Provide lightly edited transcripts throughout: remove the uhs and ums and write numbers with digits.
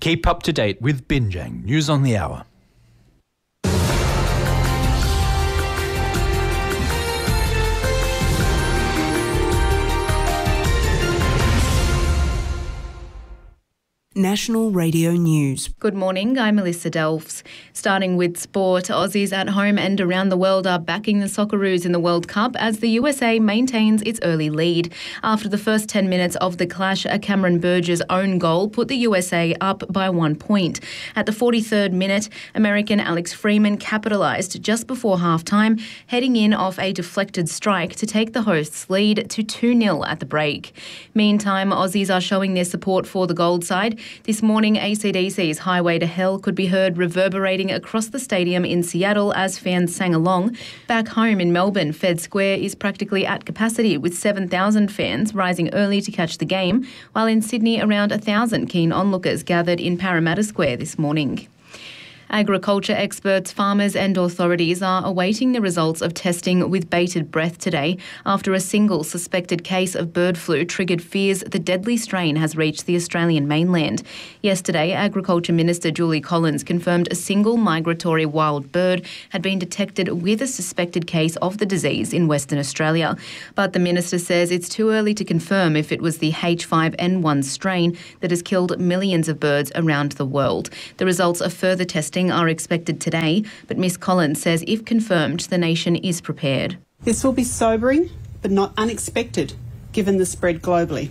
Keep up to date with Binjang News on the Hour. National Radio News. Good morning, I'm Melissa Delfs. Starting with sport, Aussies at home and around the world are backing the Socceroos in the World Cup as the USA maintains its early lead. After the first 10 minutes of the clash, a Cameron Burgess own goal put the USA up by 1 point. At the 43rd minute, American Alex Freeman capitalised just before half-time, heading in off a deflected strike to take the hosts' lead to 2-0 at the break. Meantime, Aussies are showing their support for the Gold side. This morning, AC/DC's Highway to Hell could be heard reverberating across the stadium in Seattle as fans sang along. Back home in Melbourne, Fed Square is practically at capacity with 7,000 fans rising early to catch the game, while in Sydney around 1,000 keen onlookers gathered in Parramatta Square this morning. Agriculture experts, farmers and authorities are awaiting the results of testing with bated breath today after a single suspected case of bird flu triggered fears the deadly strain has reached the Australian mainland. Yesterday, Agriculture Minister Julie Collins confirmed a single migratory wild bird had been detected with a suspected case of the disease in Western Australia. But the minister says it's too early to confirm if it was the H5N1 strain that has killed millions of birds around the world. The results of further testing are expected today, but Ms Collins says if confirmed, the nation is prepared. This will be sobering, but not unexpected, given the spread globally.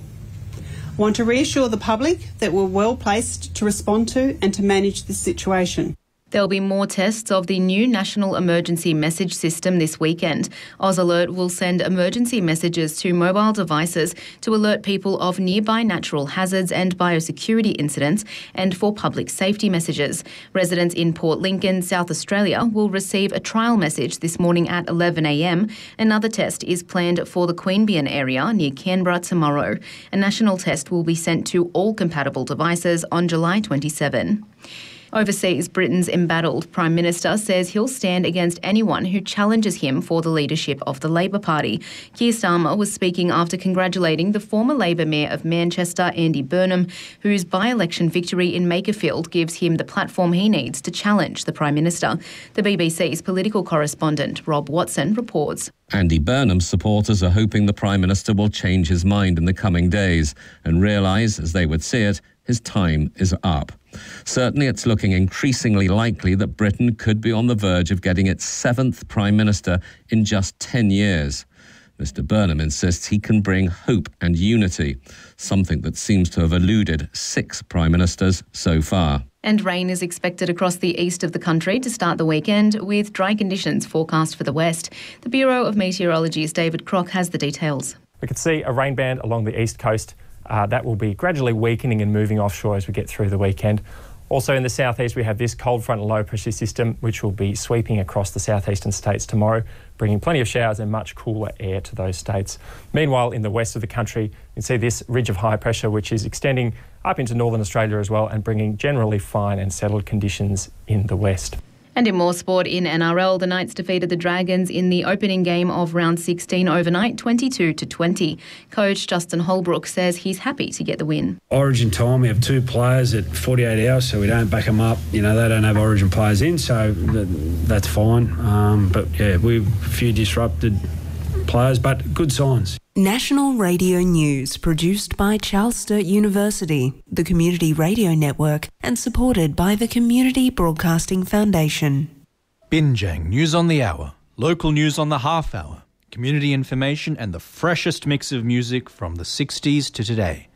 I want to reassure the public that we're well placed to respond to and to manage this situation. There'll be more tests of the new National Emergency Message System this weekend. AusAlert will send emergency messages to mobile devices to alert people of nearby natural hazards and biosecurity incidents and for public safety messages. Residents in Port Lincoln, South Australia will receive a trial message this morning at 11 a.m. Another test is planned for the Queanbeyan area near Canberra tomorrow. A national test will be sent to all compatible devices on July 27. Overseas, Britain's embattled Prime Minister says he'll stand against anyone who challenges him for the leadership of the Labor Party. Keir Starmer was speaking after congratulating the former Labor Mayor of Manchester, Andy Burnham, whose by-election victory in Makerfield gives him the platform he needs to challenge the Prime Minister. The BBC's political correspondent, Rob Watson, reports. Andy Burnham's supporters are hoping the Prime Minister will change his mind in the coming days and realise, as they would see it, his time is up. Certainly it's looking increasingly likely that Britain could be on the verge of getting its 7th Prime Minister in just 10 years. Mr Burnham insists he can bring hope and unity, something that seems to have eluded 6 Prime Ministers so far. And rain is expected across the east of the country to start the weekend, with dry conditions forecast for the west. The Bureau of Meteorology's David Crock has the details. We can see a rain band along the east coast. That will be gradually weakening and moving offshore as we get through the weekend. Also in the southeast, we have this cold front and low pressure system, which will be sweeping across the southeastern states tomorrow, bringing plenty of showers and much cooler air to those states. Meanwhile, in the west of the country, you can see this ridge of high pressure, which is extending up into northern Australia as well and bringing generally fine and settled conditions in the west. And in more sport, in NRL, the Knights defeated the Dragons in the opening game of round 16 overnight, 22-20. Coach Justin Holbrook says he's happy to get the win. Origin time, we have 2 players at 48 hours, so we don't back them up. You know, they don't have Origin players in, so that's fine. But yeah, we've a few disrupted players, but good signs. National Radio News, produced by Charles Sturt University, the Community Radio Network, and supported by the Community Broadcasting Foundation. Binjang News on the Hour, local news on the half hour, community information and the freshest mix of music from the 60s to today.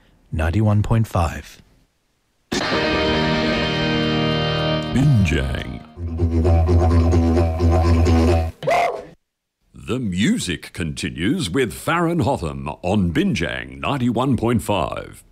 91.5. Binjang. The music continues with Farron Hotham on Binjang 91.5.